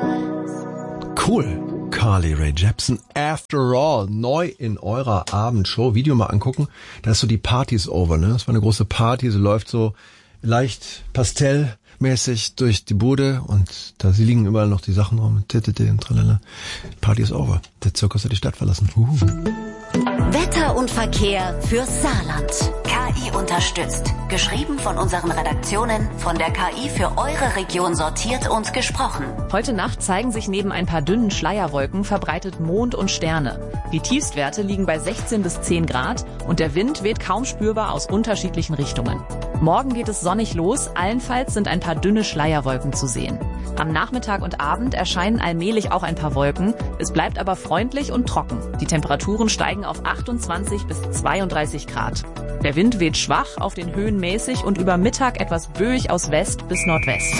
Cool. Carly Rae Jepsen, After All, neu in eurer Abendshow. Video mal angucken, da ist so die Party is over, ne? Das war eine große Party, sie läuft so leicht pastellmäßig durch die Bude und da liegen überall noch die Sachen rum, und tralala. Party is over. Der Zirkus hat die Stadt verlassen. Wetter und Verkehr fürs Saarland. KI unterstützt. Geschrieben von unseren Redaktionen, von der KI für eure Region sortiert und gesprochen. Heute Nacht zeigen sich neben ein paar dünnen Schleierwolken verbreitet Mond und Sterne. Die Tiefstwerte liegen bei 16 bis 10 Grad und der Wind weht kaum spürbar aus unterschiedlichen Richtungen. Morgen geht es sonnig los, allenfalls sind ein paar dünne Schleierwolken zu sehen. Am Nachmittag und Abend erscheinen allmählich auch ein paar Wolken, es bleibt aber freundlich und trocken. Die Temperaturen steigen auf 28 bis 32 Grad. Der Wind weht schwach, auf den Höhen mäßig und über Mittag etwas böig aus West bis Nordwest.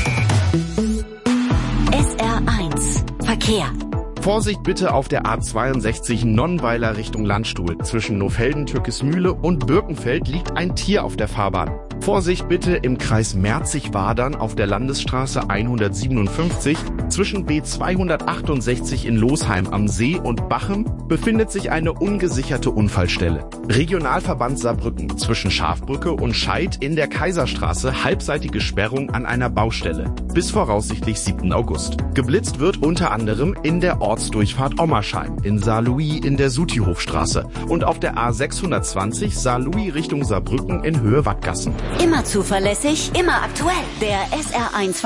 SR1 Verkehr. Vorsicht bitte auf der A62 Nonnweiler Richtung Landstuhl. Zwischen Nohfelden-Türkismühle und Birkenfeld liegt ein Tier auf der Fahrbahn. Vorsicht bitte im Kreis Merzig-Wadern auf der Landesstraße 157. Zwischen B268 in Losheim am See und Bachem befindet sich eine ungesicherte Unfallstelle. Regionalverband Saarbrücken zwischen Schafbrücke und Scheid in der Kaiserstraße halbseitige Sperrung an einer Baustelle. Bis voraussichtlich 7. August. Geblitzt wird unter anderem in der Ortsdurchfahrt Ommersheim, in Saarlouis in der Sutihofstraße und auf der A620 Saarlouis Richtung Saarbrücken in Höhe Wattgassen. Immer zuverlässig, immer aktuell. Der SR1